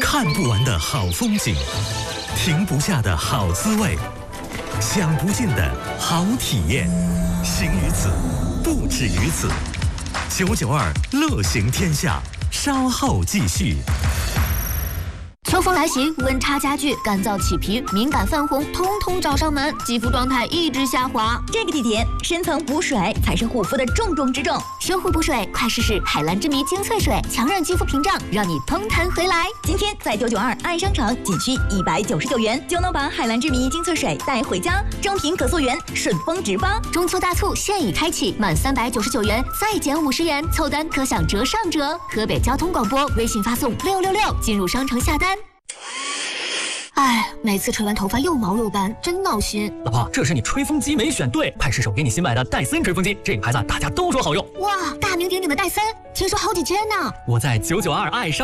看不完的好风景，停不下的好滋味，享不尽的好体验。行于此，不止于此。992乐行天下，稍后继续。 秋风来袭，温差加剧，干燥起皮、敏感泛红，通通找上门，肌肤状态一直下滑。 这个季节，深层补水才是护肤的重中之重。 修护补水，快试试海蓝之谜精粹水，强韧肌肤屏障，让你蓬弹回来。 今天在992爱商城，仅需199元就能把海蓝之谜精粹水带回家，正品可溯源，顺丰直发。 中秋大促现已开启，满399元再减50元，凑单可享折上折。河北交通广播微信发送666进入商城下单。哎，每次吹完头发又毛又干，真闹心。 老婆，这是你吹风机没选对，快试试我给你新买的戴森吹风机，这个牌子大家都说好用。 哇，大名鼎鼎的戴森，听说好几千呢。 我在992爱商